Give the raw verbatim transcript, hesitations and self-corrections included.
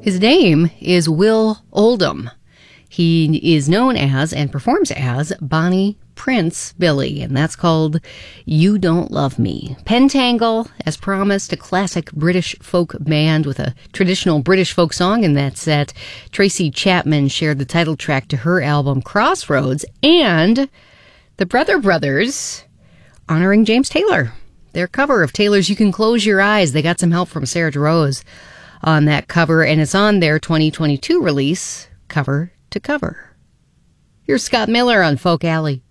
His name is Will Oldham. He is known as and performs as Bonnie Prince Billy, and that's called You Don't Love Me. Pentangle, as promised, a classic British folk band with a traditional British folk song in that set. Tracy Chapman shared the title track to her album Crossroads, and the Brother Brothers honoring James Taylor. Their cover of Taylor's You Can Close Your Eyes. They got some help from Sarah DeRose on that cover, and it's on their twenty twenty-two release, Cover to Cover. Here's Scott Miller on Folk Alley.